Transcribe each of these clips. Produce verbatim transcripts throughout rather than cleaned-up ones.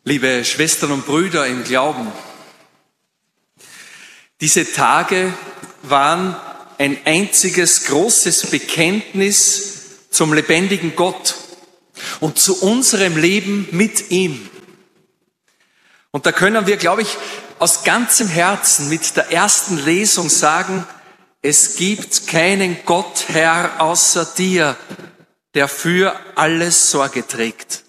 Liebe Schwestern und Brüder im Glauben, diese Tage waren ein einziges großes Bekenntnis zum lebendigen Gott und zu unserem Leben mit ihm. Und da können wir, glaube ich, aus ganzem Herzen mit der ersten Lesung sagen, es gibt keinen Gott, Herr, außer dir, der für alles Sorge trägt.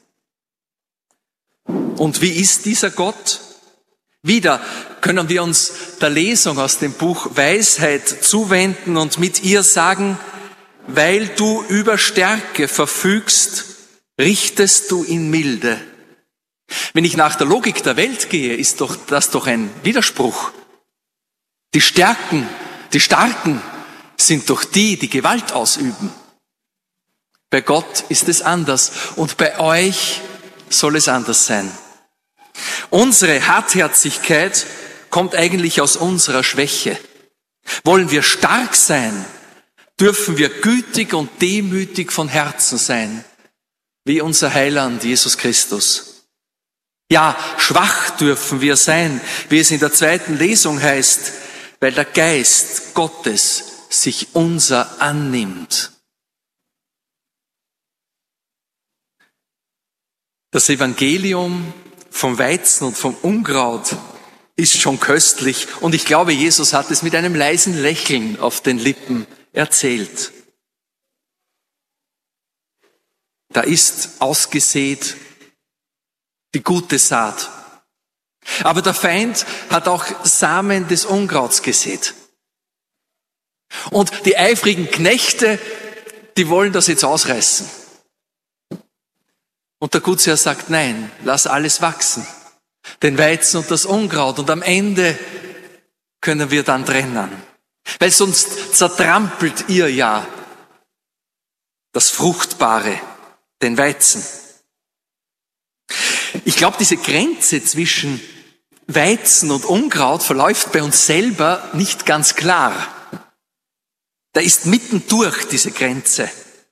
Und wie ist dieser Gott? Wieder können wir uns der Lesung aus dem Buch Weisheit zuwenden und mit ihr sagen, weil du über Stärke verfügst, richtest du in Milde. Wenn ich nach der Logik der Welt gehe, ist doch das doch ein Widerspruch. Die Stärken, die Starken sind doch die, die Gewalt ausüben. Bei Gott ist es anders und bei euch soll es anders sein. Unsere Hartherzigkeit kommt eigentlich aus unserer Schwäche. Wollen wir stark sein, dürfen wir gütig und demütig von Herzen sein, wie unser Heiland Jesus Christus. Ja, schwach dürfen wir sein, wie es in der zweiten Lesung heißt, weil der Geist Gottes sich unser annimmt. Das Evangelium vom Weizen und vom Unkraut ist schon köstlich und ich glaube, Jesus hat es mit einem leisen Lächeln auf den Lippen erzählt. Da ist ausgesät die gute Saat. Aber der Feind hat auch Samen des Unkrauts gesät. Und die eifrigen Knechte, die wollen das jetzt ausreißen. Und der Gutsherr sagt, nein, lass alles wachsen, den Weizen und das Unkraut. Und am Ende können wir dann trennen. Weil sonst zertrampelt ihr ja das Fruchtbare, den Weizen. Ich glaube, diese Grenze zwischen Weizen und Unkraut verläuft bei uns selber nicht ganz klar. Da ist mittendurch diese Grenze.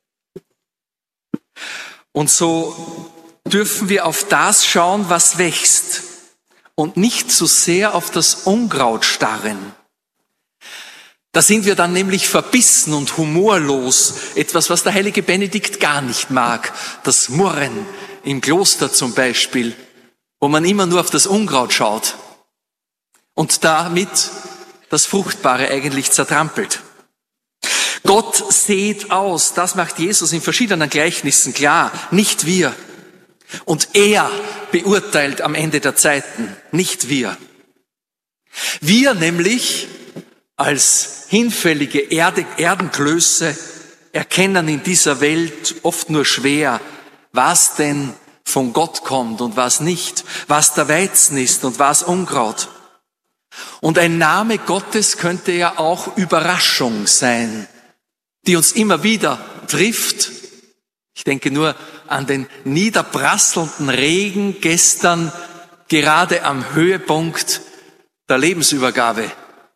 Und so dürfen wir auf das schauen, was wächst und nicht so sehr auf das Unkraut starren. Da sind wir dann nämlich verbissen und humorlos, etwas, was der heilige Benedikt gar nicht mag, das Murren im Kloster zum Beispiel, wo man immer nur auf das Unkraut schaut und damit das Fruchtbare eigentlich zertrampelt. Gott sät aus, das macht Jesus in verschiedenen Gleichnissen klar, nicht wir. Und er beurteilt am Ende der Zeiten, nicht wir. Wir nämlich als hinfällige Erde, Erdenklöße erkennen in dieser Welt oft nur schwer, was denn von Gott kommt und was nicht, was der Weizen ist und was Unkraut. Und ein Name Gottes könnte ja auch Überraschung sein, die uns immer wieder trifft. Ich denke nur an den niederprasselnden Regen gestern, gerade am Höhepunkt der Lebensübergabe.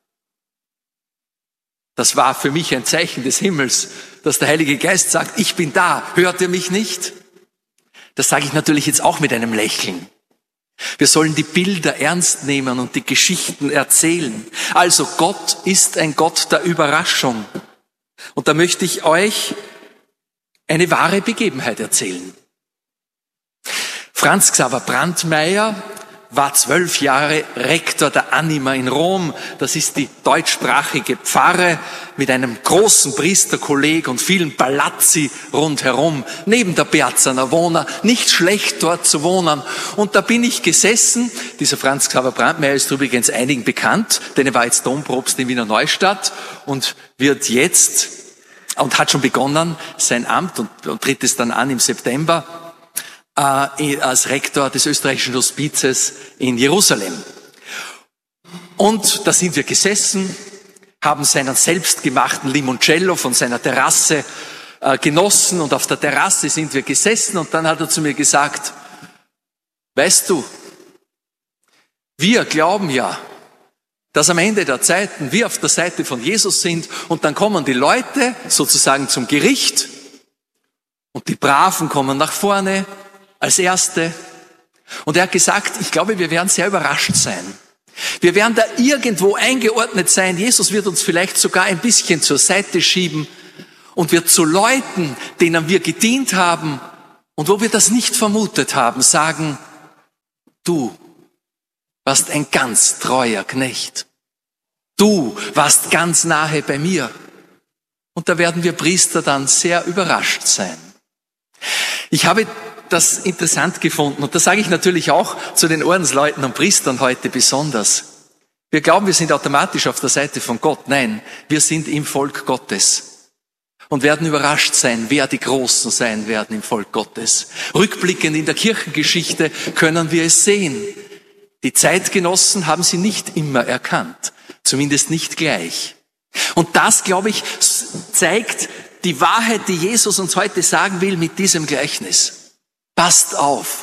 Das war für mich ein Zeichen des Himmels, dass der Heilige Geist sagt, ich bin da, hört ihr mich nicht? Das sage ich natürlich jetzt auch mit einem Lächeln. Wir sollen die Bilder ernst nehmen und die Geschichten erzählen. Also Gott ist ein Gott der Überraschung. Und da möchte ich euch eine wahre Begebenheit erzählen. Franz Xaver Brandmeier war zwölf Jahre Rektor der Anima in Rom. Das ist die deutschsprachige Pfarre mit einem großen Priesterkolleg und vielen Palazzi rundherum, neben der Piazza Navona. Nicht schlecht, dort zu wohnen. Und da bin ich gesessen. Dieser Franz Xaver Brandmeier ist übrigens einigen bekannt, denn er war jetzt Dompropst in Wiener Neustadt und wird jetzt und hat schon begonnen sein Amt und, und tritt es dann an im September äh, als Rektor des österreichischen Hospizes in Jerusalem. Und da sind wir gesessen, haben seinen selbstgemachten Limoncello von seiner Terrasse äh, genossen und auf der Terrasse sind wir gesessen und dann hat er zu mir gesagt, weißt du, wir glauben ja, dass am Ende der Zeiten wir auf der Seite von Jesus sind und dann kommen die Leute sozusagen zum Gericht und die Braven kommen nach vorne als Erste Und er hat gesagt, ich glaube, wir werden sehr überrascht sein. Wir werden da irgendwo eingeordnet sein. Jesus wird uns vielleicht sogar ein bisschen zur Seite schieben und wird zu Leuten, denen wir gedient haben und wo wir das nicht vermutet haben, sagen, du warst ein ganz treuer Knecht. Du warst ganz nahe bei mir. Und da werden wir Priester dann sehr überrascht sein. Ich habe das interessant gefunden und das sage ich natürlich auch zu den Ordensleuten und Priestern heute besonders. Wir glauben, wir sind automatisch auf der Seite von Gott. Nein, wir sind im Volk Gottes und werden überrascht sein, wer die Großen sein werden im Volk Gottes. Rückblickend in der Kirchengeschichte können wir es sehen. Die Zeitgenossen haben sie nicht immer erkannt, zumindest nicht gleich. Und das, glaube ich, zeigt die Wahrheit, die Jesus uns heute sagen will mit diesem Gleichnis. Passt auf.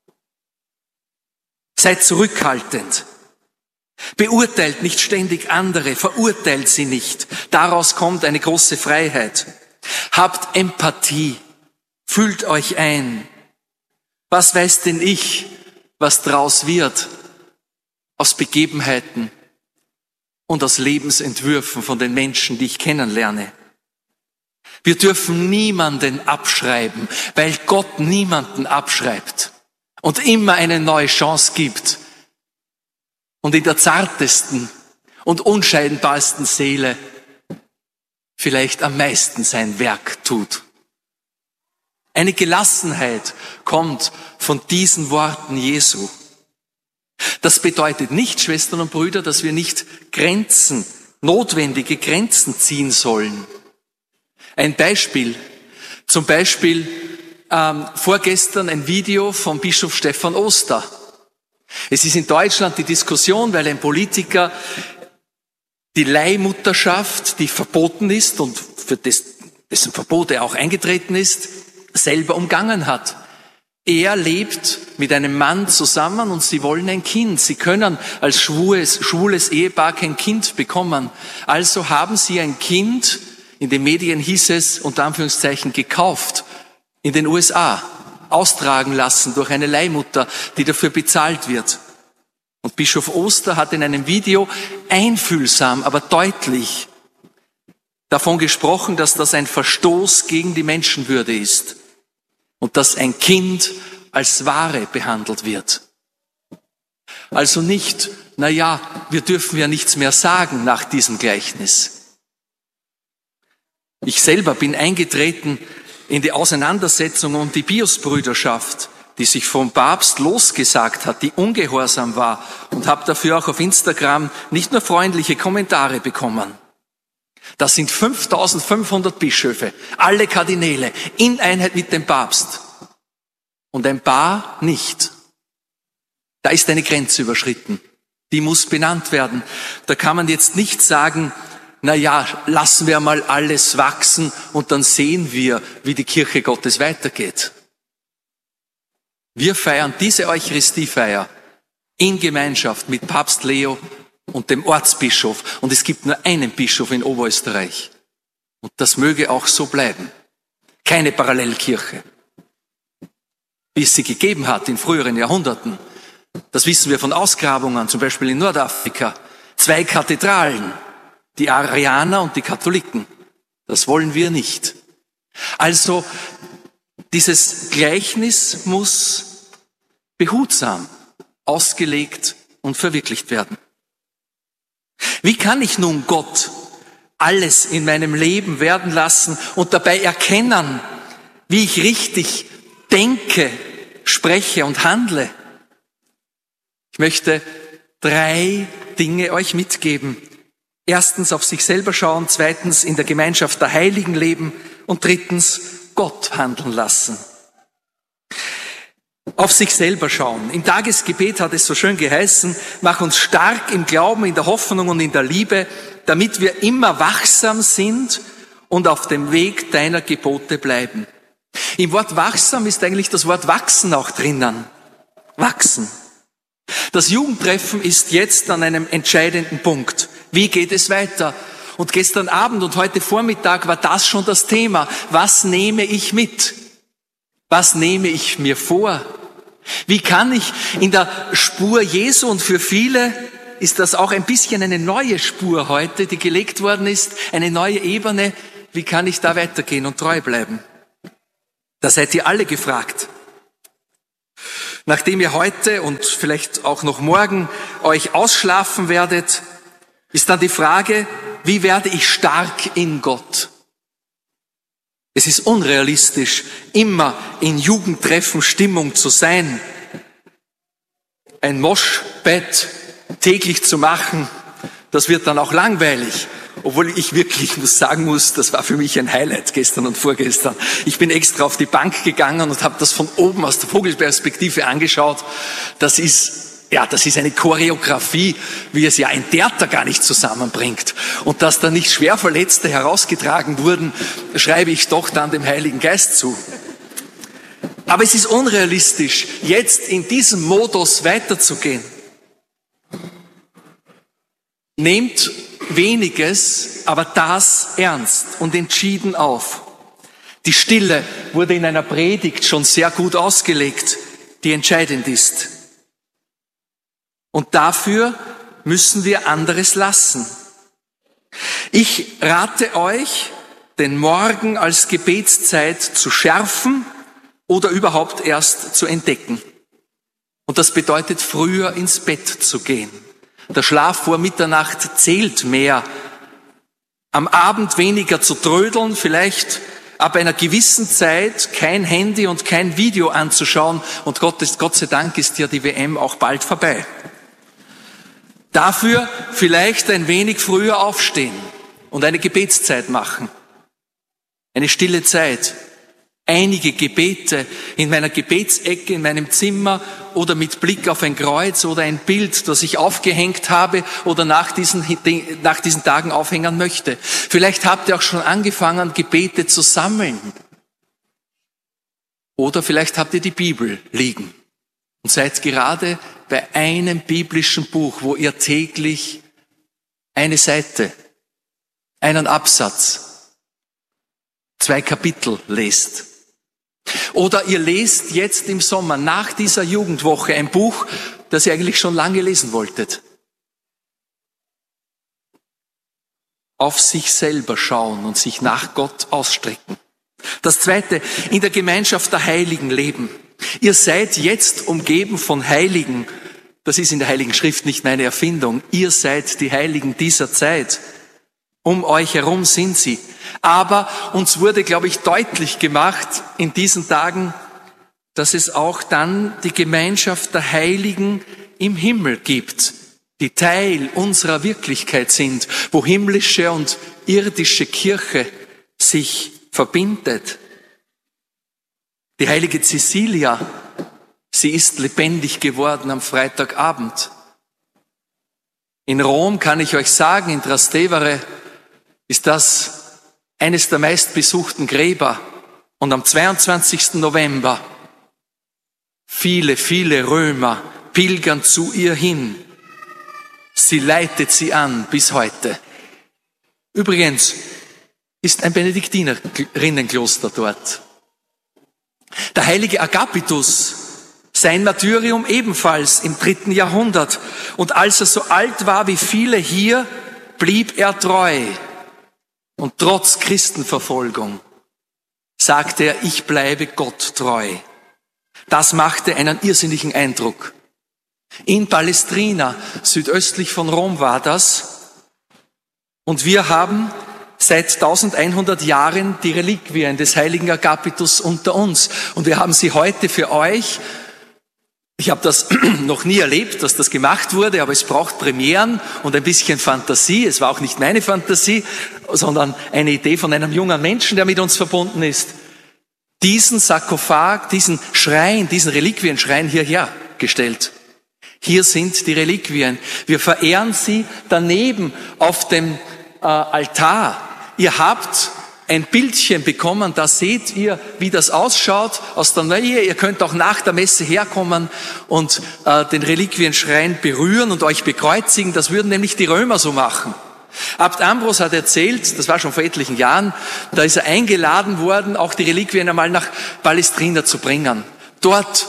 Seid zurückhaltend. Beurteilt nicht ständig andere, verurteilt sie nicht. Daraus kommt eine große Freiheit. Habt Empathie. Fühlt euch ein. Was weiß denn ich, was draus wird aus Begebenheiten und aus Lebensentwürfen von den Menschen, die ich kennenlerne? Wir dürfen niemanden abschreiben, weil Gott niemanden abschreibt und immer eine neue Chance gibt und in der zartesten und unscheinbarsten Seele vielleicht am meisten sein Werk tut. Eine Gelassenheit kommt von diesen Worten Jesu. Das bedeutet nicht, Schwestern und Brüder, dass wir nicht Grenzen, notwendige Grenzen ziehen sollen. Ein Beispiel, zum Beispiel ähm, vorgestern ein Video von Bischof Stefan Oster. Es ist in Deutschland die Diskussion, weil ein Politiker die Leihmutterschaft, die verboten ist und für das, dessen Verbot er auch eingetreten ist, selber umgangen hat. Er lebt mit einem Mann zusammen und sie wollen ein Kind. Sie können als schwules, schwules Ehepaar kein Kind bekommen. Also haben sie ein Kind, in den Medien hieß es, unter Anführungszeichen, gekauft, in den U S A, austragen lassen durch eine Leihmutter, die dafür bezahlt wird. Und Bischof Oster hat in einem Video einfühlsam, aber deutlich davon gesprochen, dass das ein Verstoß gegen die Menschenwürde ist und dass ein Kind als Ware behandelt wird. Also nicht, na ja, wir dürfen ja nichts mehr sagen nach diesem Gleichnis. Ich selber bin eingetreten in die Auseinandersetzung um die Piusbrüderschaft, die sich vom Papst losgesagt hat, die ungehorsam war, und habe dafür auch auf Instagram nicht nur freundliche Kommentare bekommen. Das sind fünftausendfünfhundert Bischöfe, alle Kardinäle, in Einheit mit dem Papst. Und ein paar nicht. Da ist eine Grenze überschritten. Die muss benannt werden. Da kann man jetzt nicht sagen, na ja, lassen wir mal alles wachsen und dann sehen wir, wie die Kirche Gottes weitergeht. Wir feiern diese Eucharistiefeier in Gemeinschaft mit Papst Leo und dem Ortsbischof. Und es gibt nur einen Bischof in Oberösterreich. Und das möge auch so bleiben. Keine Parallelkirche, wie es sie gegeben hat in früheren Jahrhunderten. Das wissen wir von Ausgrabungen, zum Beispiel in Nordafrika. Zwei Kathedralen. Die Arianer und die Katholiken. Das wollen wir nicht. Also, dieses Gleichnis muss behutsam ausgelegt und verwirklicht werden. Wie kann ich nun Gott alles in meinem Leben werden lassen und dabei erkennen, wie ich richtig denke, spreche und handle? Ich möchte drei Dinge euch mitgeben. Erstens auf sich selber schauen, zweitens in der Gemeinschaft der Heiligen leben und drittens Gott handeln lassen. Auf sich selber schauen. Im Tagesgebet hat es so schön geheißen, mach uns stark im Glauben, in der Hoffnung und in der Liebe, damit wir immer wachsam sind und auf dem Weg deiner Gebote bleiben. Im Wort wachsam ist eigentlich das Wort wachsen auch drinnen. Wachsen. Das Jugendtreffen ist jetzt an einem entscheidenden Punkt. Wie geht es weiter? Und gestern Abend und heute Vormittag war das schon das Thema. Was nehme ich mit? Was nehme ich mir vor? Wie kann ich in der Spur Jesu, und für viele ist das auch ein bisschen eine neue Spur heute, die gelegt worden ist, eine neue Ebene, wie kann ich da weitergehen und treu bleiben? Da seid ihr alle gefragt. Nachdem ihr heute und vielleicht auch noch morgen euch ausschlafen werdet, ist dann die Frage, wie werde ich stark in Gott? Es ist unrealistisch, immer in Jugendtreffen Stimmung zu sein. Ein Moschbett täglich zu machen, das wird dann auch langweilig. Obwohl ich wirklich muss sagen muss, das war für mich ein Highlight gestern und vorgestern. Ich bin extra auf die Bank gegangen und habe das von oben aus der Vogelperspektive angeschaut. Das ist, ja, das ist eine Choreografie, wie es ja ein Theater gar nicht zusammenbringt. Und dass da nicht Schwerverletzte herausgetragen wurden, schreibe ich doch dann dem Heiligen Geist zu. Aber es ist unrealistisch, jetzt in diesem Modus weiterzugehen. Nehmt weniges, aber das ernst und entschieden auf. Die Stille wurde in einer Predigt schon sehr gut ausgelegt, die entscheidend ist. Und dafür müssen wir anderes lassen. Ich rate euch, den Morgen als Gebetszeit zu schärfen oder überhaupt erst zu entdecken. Und das bedeutet, früher ins Bett zu gehen. Der Schlaf vor Mitternacht zählt mehr. Am Abend weniger zu trödeln, vielleicht ab einer gewissen Zeit kein Handy und kein Video anzuschauen. Und Gott, ist, Gott sei Dank ist ja die W M auch bald vorbei. Dafür vielleicht ein wenig früher aufstehen und eine Gebetszeit machen. Eine stille Zeit. Einige Gebete in meiner Gebetsecke, in meinem Zimmer oder mit Blick auf ein Kreuz oder ein Bild, das ich aufgehängt habe oder nach diesen, nach diesen Tagen aufhängen möchte. Vielleicht habt ihr auch schon angefangen, Gebete zu sammeln. Oder vielleicht habt ihr die Bibel liegen und seid gerade bei einem biblischen Buch, wo ihr täglich eine Seite, einen Absatz, zwei Kapitel lest. Oder ihr lest jetzt im Sommer nach dieser Jugendwoche ein Buch, das ihr eigentlich schon lange lesen wolltet. Auf sich selber schauen und sich nach Gott ausstrecken. Das Zweite, in der Gemeinschaft der Heiligen leben. Ihr seid jetzt umgeben von Heiligen. Das ist in der Heiligen Schrift nicht meine Erfindung. Ihr seid die Heiligen dieser Zeit. Um euch herum sind sie. Aber uns wurde, glaube ich, deutlich gemacht in diesen Tagen, dass es auch dann die Gemeinschaft der Heiligen im Himmel gibt, die Teil unserer Wirklichkeit sind, wo himmlische und irdische Kirche sich verbindet. Die heilige Cecilia, sie ist lebendig geworden am Freitagabend. In Rom kann ich euch sagen, in Trastevere ist das eines der meistbesuchten Gräber. Und am zweiundzwanzigsten November viele, viele Römer pilgern zu ihr hin. Sie leitet sie an bis heute. Übrigens ist ein Benediktinerinnenkloster dort. Der heilige Agapitus, sein Martyrium ebenfalls im dritten Jahrhundert. Und als er so alt war wie viele hier, blieb er treu. Und trotz Christenverfolgung sagte er, ich bleibe Gott treu. Das machte einen irrsinnigen Eindruck. In Palestrina, südöstlich von Rom war das. Und wir haben seit eintausendeinhundert Jahren die Reliquien des heiligen Agapitus unter uns. Und wir haben sie heute für euch. Ich habe das noch nie erlebt, dass das gemacht wurde, aber es braucht Premieren und ein bisschen Fantasie. Es war auch nicht meine Fantasie, sondern eine Idee von einem jungen Menschen, der mit uns verbunden ist. Diesen Sarkophag, diesen Schrein, diesen Reliquienschrein hierher gestellt. Hier sind die Reliquien. Wir verehren sie daneben auf dem äh, Altar. Ihr habt ein Bildchen bekommen, da seht ihr, wie das ausschaut aus der Nähe. Ihr könnt auch nach der Messe herkommen und äh, den Reliquienschrein berühren und euch bekreuzigen. Das würden nämlich die Römer so machen. Abt Ambros hat erzählt, das war schon vor etlichen Jahren, da ist er eingeladen worden, auch die Reliquien einmal nach Palestrina zu bringen. Dort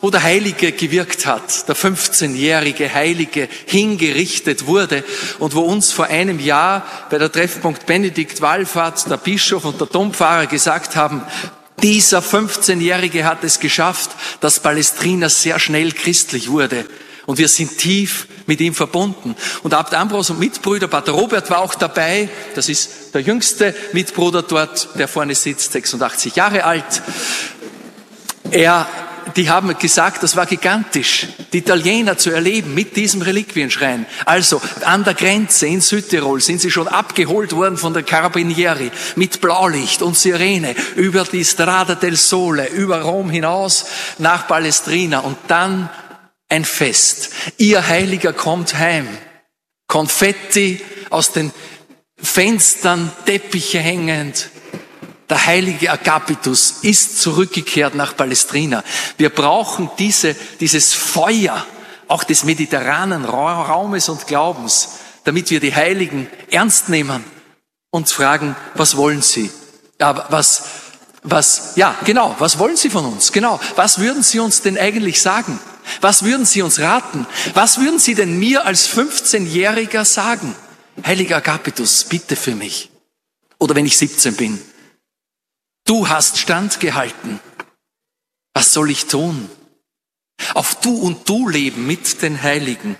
wo der Heilige gewirkt hat, der fünfzehnjährige Heilige hingerichtet wurde und wo uns vor einem Jahr bei der Treffpunkt Benedikt Wallfahrt der Bischof und der Dompfarrer gesagt haben, dieser fünfzehnjährige hat es geschafft, dass Palestrina sehr schnell christlich wurde. Und wir sind tief mit ihm verbunden. Und Abt Ambros und Mitbrüder, Pater Robert war auch dabei. Das ist der jüngste Mitbruder dort, der vorne sitzt, sechsundachtzig Jahre alt. Er, die haben gesagt, das war gigantisch, die Italiener zu erleben mit diesem Reliquienschrein. Also an der Grenze in Südtirol sind sie schon abgeholt worden von der Carabinieri mit Blaulicht und Sirene über die Strada del Sole, über Rom hinaus nach Palestrina und dann ein Fest. Ihr Heiliger kommt heim. Konfetti aus den Fenstern, Teppiche hängend. Der heilige Agapitus ist zurückgekehrt nach Palestrina. Wir brauchen diese, dieses Feuer, auch des mediterranen Raumes und Glaubens, damit wir die Heiligen ernst nehmen und fragen, was wollen sie? Aber was, was, ja, genau, was wollen sie von uns? Genau, was würden sie uns denn eigentlich sagen? Was würden sie uns raten? Was würden sie denn mir als fünfzehnjähriger sagen? Heiliger Agapitus, bitte für mich. Oder wenn ich siebzehn bin. Du hast standgehalten. Was soll ich tun? Auf Du und Du leben mit den Heiligen.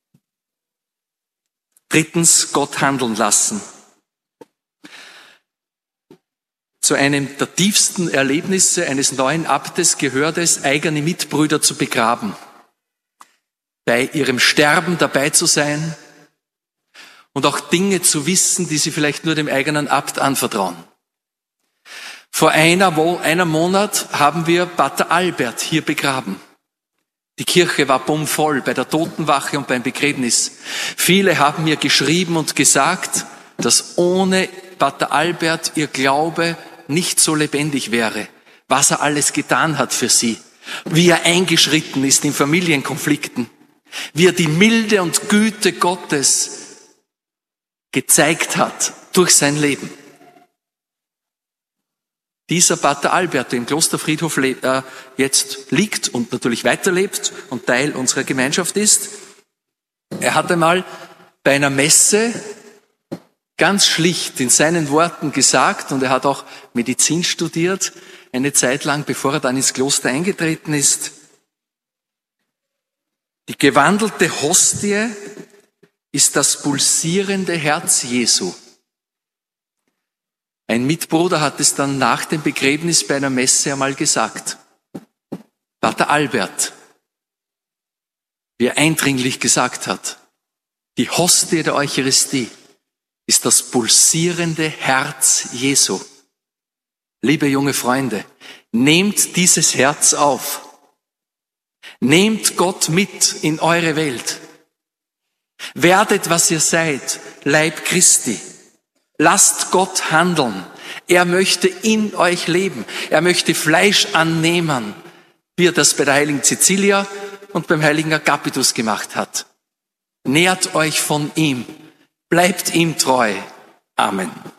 Drittens, Gott handeln lassen. Zu einem der tiefsten Erlebnisse eines neuen Abtes gehört es, eigene Mitbrüder zu begraben, bei ihrem Sterben dabei zu sein und auch Dinge zu wissen, die sie vielleicht nur dem eigenen Abt anvertrauen. Vor einer, einem Monat haben wir Pater Albert hier begraben. Die Kirche war bummvoll bei der Totenwache und beim Begräbnis. Viele haben mir geschrieben und gesagt, dass ohne Pater Albert ihr Glaube nicht so lebendig wäre, was er alles getan hat für sie, wie er eingeschritten ist in Familienkonflikten, wie er die Milde und Güte Gottes gezeigt hat durch sein Leben. Dieser Pater Albert, der im Klosterfriedhof äh, jetzt liegt und natürlich weiterlebt und Teil unserer Gemeinschaft ist, er hat einmal bei einer Messe ganz schlicht in seinen Worten gesagt, und er hat auch Medizin studiert, eine Zeit lang, bevor er dann ins Kloster eingetreten ist. Die gewandelte Hostie ist das pulsierende Herz Jesu. Ein Mitbruder hat es dann nach dem Begräbnis bei einer Messe einmal gesagt. Pater Albert, wie er eindringlich gesagt hat, die Hostie der Eucharistie ist das pulsierende Herz Jesu. Liebe junge Freunde, nehmt dieses Herz auf. Nehmt Gott mit in eure Welt. Werdet, was ihr seid, Leib Christi. Lasst Gott handeln. Er möchte in euch leben. Er möchte Fleisch annehmen, wie er das bei der heiligen Cecilia und beim heiligen Agapitus gemacht hat. Nährt euch von ihm. Bleibt ihm treu. Amen.